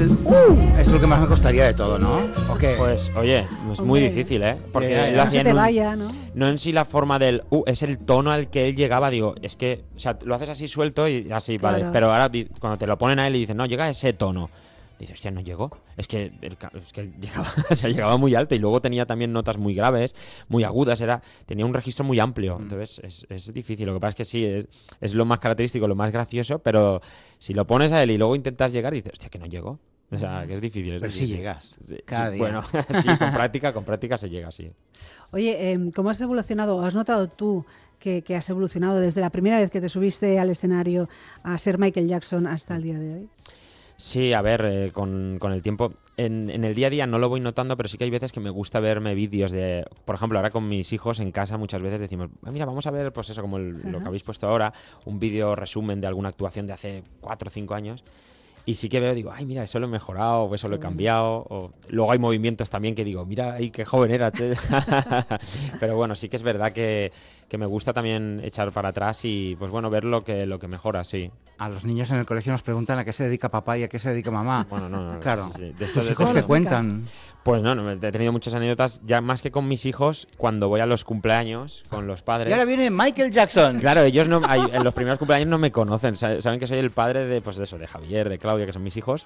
el es lo que más me costaría de todo, ¿no? ¿O qué? Pues, oye, es muy difícil, ¿eh? Porque él no hacía se te vaya, ¿no? no en sí la forma del es el tono al que él llegaba. Digo, es que, o sea, lo haces así suelto y así, Claro. vale. Pero ahora cuando te lo ponen a él y dicen, no, llega a ese tono. Dices, hostia, no llegó. Es que él llegaba, o sea, llegaba muy alto y luego tenía también notas muy graves, muy agudas. Tenía un registro muy amplio. Entonces es difícil. Lo que pasa es que sí, es lo más característico, lo más gracioso, pero si lo pones a él y luego intentas llegar, dices, hostia, que no llegó. O sea, que es difícil. Pero difícil. sí llegas. Sí, Cada día. Bueno, sí, con práctica se llega, sí. Oye, ¿cómo has evolucionado? ¿Has notado tú que has evolucionado desde la primera vez que te subiste al escenario a ser Michael Jackson hasta el día de hoy? Sí, a ver, con el tiempo, en el día a día no lo voy notando, pero sí que hay veces que me gusta verme vídeos de, por ejemplo, ahora con mis hijos en casa muchas veces decimos, mira, vamos a ver, pues eso, como lo que habéis puesto ahora, un vídeo resumen de alguna actuación de hace 4 o 5 años. Y sí que veo, digo, ay, mira, eso lo he mejorado, o eso lo he cambiado. O... Luego hay movimientos también que digo, mira, ay, qué joven era. Pero bueno, sí que es verdad que me gusta también echar para atrás y, pues bueno, ver lo que mejora, sí. A los niños en el colegio nos preguntan a qué se dedica papá y a qué se dedica mamá. Bueno, no. Claro. Sí. ¿Tus hijos te cuentan? Pues no, he tenido muchas anécdotas, ya más que con mis hijos, cuando voy a los cumpleaños con los padres. Y ahora viene Michael Jackson. Claro, ellos en los primeros cumpleaños no me conocen, saben que soy el padre de, pues de eso, de Javier, de Claudia, que son mis hijos.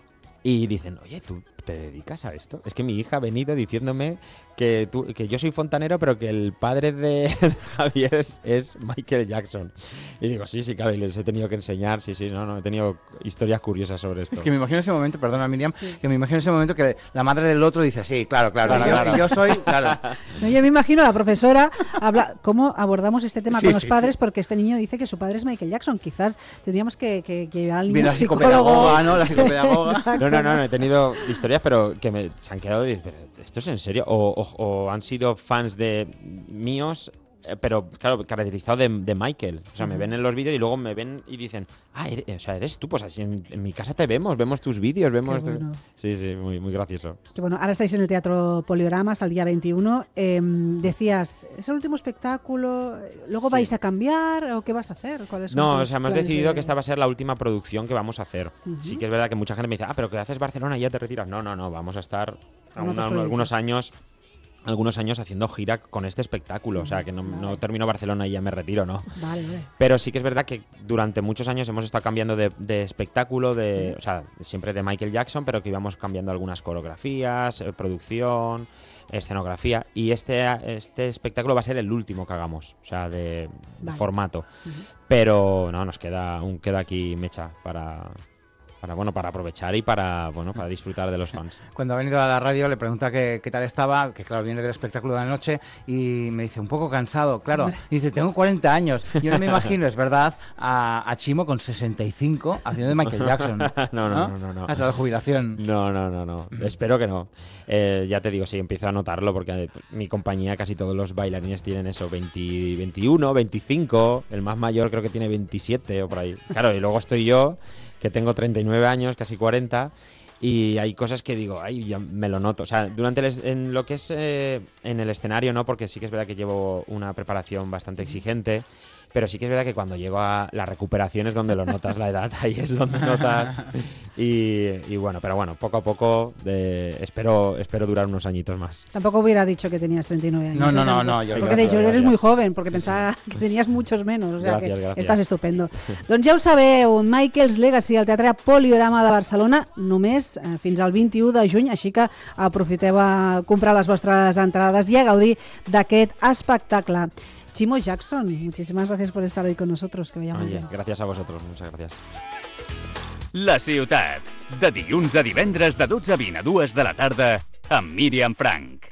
Y dicen, oye, ¿tú te dedicas a esto? Es que mi hija ha venido diciéndome que yo soy fontanero, pero que el padre de Javier es Michael Jackson. Y digo, sí, claro, y les he tenido que enseñar, no, he tenido historias curiosas sobre esto. Es que me imagino ese momento, perdona Miriam, que me imagino ese momento que la madre del otro dice, sí, claro. Yo soy, claro. No, yo me imagino a la profesora cómo abordamos este tema con los padres, porque este niño dice que su padre es Michael Jackson. Quizás tendríamos que llevar al niño Viene la psicopedagoga, ¿no? La psicopedagoga. No, he tenido historias, pero que se han quedado y dicen, ¿esto es en serio? O han sido fans de míos, pero claro, caracterizado de Michael. O sea, me ven en los vídeos y luego me ven y dicen, eres tú, pues así en mi casa te vemos tus vídeos, vemos... Bueno. Sí, muy, muy gracioso. Que bueno, ahora estáis en el Teatro Poliorama hasta el día 21. Decías, ¿es el último espectáculo? ¿Luego vais a cambiar o qué vas a hacer? No, o sea, hemos decidido que esta va a ser la última producción que vamos a hacer. Sí que es verdad que mucha gente me dice, pero que haces Barcelona y ya te retiras. No, vamos a estar algunos años haciendo gira con este espectáculo, o sea, que no termino Barcelona y ya me retiro, ¿no? Vale. Pero sí que es verdad que durante muchos años hemos estado cambiando de espectáculo, o sea, siempre de Michael Jackson, pero que íbamos cambiando algunas coreografías, producción, escenografía, y este espectáculo va a ser el último que hagamos, o sea, de formato. Pero no, aún queda aquí mecha para aprovechar y para disfrutar de los fans. Cuando ha venido a la radio le pregunta qué tal estaba, que claro, viene del espectáculo de la noche, y me dice, un poco cansado, claro. Y dice, tengo 40 años. Yo no me imagino, es verdad, a Chimo con 65 haciendo de Michael Jackson. No. Hasta la jubilación. No. Espero que no. Ya te digo, sí, empiezo a notarlo porque mi compañía casi todos los bailarines tienen eso, 21, 25, el más mayor creo que tiene 27 o por ahí. Claro, y luego estoy yo, que tengo 39 años, casi 40, y hay cosas que digo, ya me lo noto. O sea, en lo que es en el escenario, no, porque sí que es verdad que llevo una preparación bastante exigente, pero sí que es verdad que cuando llego a la recuperación es donde lo notas la edad, ahí es donde notas. Y bueno, pero bueno, poco a poco espero durar unos añitos más. Tampoco hubiera dicho que tenías 39 años. No. Porque de hecho eres muy joven, porque pensaba que tenías muchos menos. O sea, gràcies. Estàs estupendo. Doncs ja ho sabeu, Michael's Legacy al Teatre Poliorama de Barcelona només fins al 21 de juny, així que aprofiteu a comprar les vostres entrades i a gaudir d'aquest espectacle. Chimo Jackson, muchísimas gracias por estar hoy con nosotros. Que vaya muy bien. Gracias a vosotros, muchas gracias. La Ciutat, de dilluns a divendres de 12:20 a 2 de la tarda, amb Míriam Frank.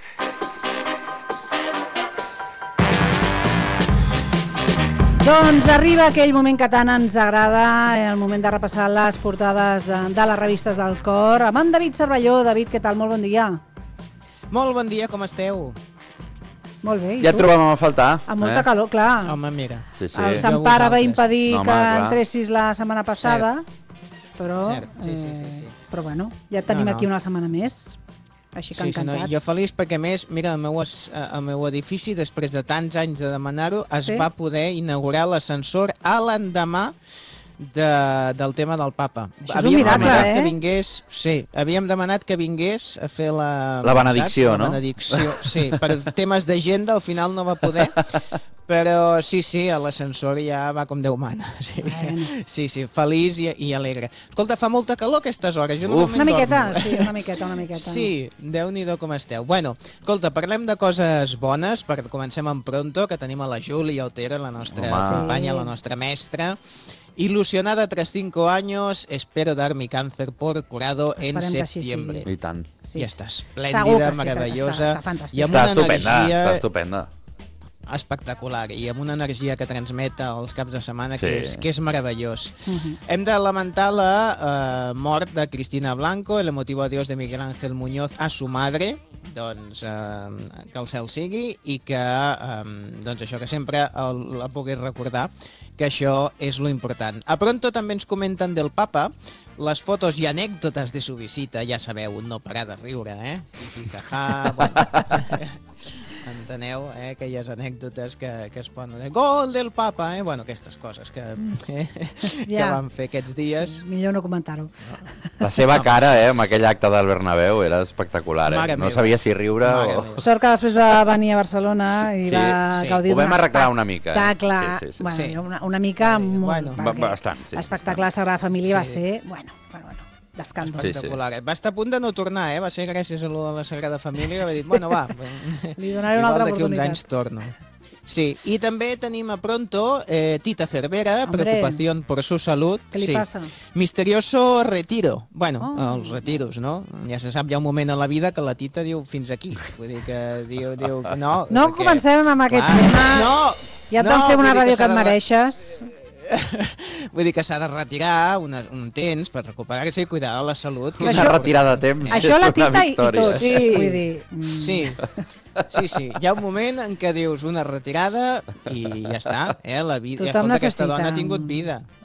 Doncs arriba aquell moment que tant ens agrada, el moment de repassar les portades de les revistes del cor. Amb en David Cervelló. David, què tal? Molt bon dia. Molt bon dia, com esteu? Molt bé, i ja et tu? trobàvem a faltar. Amb molta calor, clar. Home, mira. Sí. El Sant Pare va impedir no, home, que clar. entressis la setmana passada, però, Cert, sí. Però bueno, ja et tenim aquí una setmana més, així que encantats. Jo feliç perquè, a més, mira, el meu edifici, després de tants anys de demanar-ho, es va poder inaugurar l'ascensor a l'endemà del tema del papa. Això és un miracle, demanat eh? que vingués, sí, havíem demanat que vingués a fer la benedicció, saps? no? La benedicció, sí, per temes d'agenda al final no va poder, però sí, a l'ascensor ja va com Déu mana. Sí, sí, feliç i alegre. Escolta, fa molta calor a aquestes hores. Jo Una miqueta, dormo. sí, una miqueta. Sí, Déu-n'hi-do com esteu. Bueno, escolta, parlem de coses bones, perquè comencem en pronto, que tenim a la Júlia Otero, la nostra companya, la nostra mestra. Ilusionada tras 5 años, espero dar mi cáncer por curado en Esperem que així septiembre. I tant. I està Segur esplèndida, que sí, meravellosa, està fantàstic. i amb Està una estupenda, energia està estupenda. espectacular, i amb una energia que transmet als caps de setmana Sí. que és meravellós. Hem de lamentar la mort de Cristina Blanco, el emotivo adiós de Miguel Ángel Muñoz a su madre, doncs que el cel sigui i que doncs això, que sempre la puguis recordar, que això és lo important. A pronto també ens comenten del papa les fotos i anècdotes de su visita, ja sabeu, no parar de riure, Sí, jaja, bueno. Enteneu, aquelles anècdotes que es poden... Gol del papa, Bueno, aquestes coses que van fer aquests dies. Sí, millor no comentar-ho. La seva cara, amb aquell acte del Bernabéu, era espectacular, Mare No meva. sabia si riure Mare o... meva. Sort que després va venir a Barcelona i Sí, va sí. gaudir Ho vam d'un arreglar una mica, espectacle. Sí, sí, sí. Bueno, Sí. una mica molt... Bueno, perquè bastant, sí. L'espectacle de Sagrada Família va Sí. ser, bueno, d'escàndol. Sí. Espectacular. Va estar a punt de no tornar, Va ser gràcies a lo de la Sagrada Família que va dir, bueno, va, Li donaré una altra igual d'aquí uns oportunitat. anys torno. Sí, i també tenim a pronto Tita Cervera, Hombre. preocupación por su salud. Què li sí. passa? Misterioso retiro. Bueno, Oh. els retiros, no? Ja se sap, hi ha un moment a la vida que la Tita diu fins aquí. Vull dir que diu no. No perquè- comencem amb aquest Clar, tema. No! Ja et no, van fer una vull dir ràdio que s'ha et de mereixes. Vull dir que s'ha de retirar un temps per recuperar-se i cuidar de la salut. que és Una Això- retirada a temps Això és la una Tita i victòria. tot. Sí. Vull dir... Sí. Hi ha un moment en què dius una retirada i ja està, La vida, Tothom escolta, aquesta necessita dona ha tingut vida.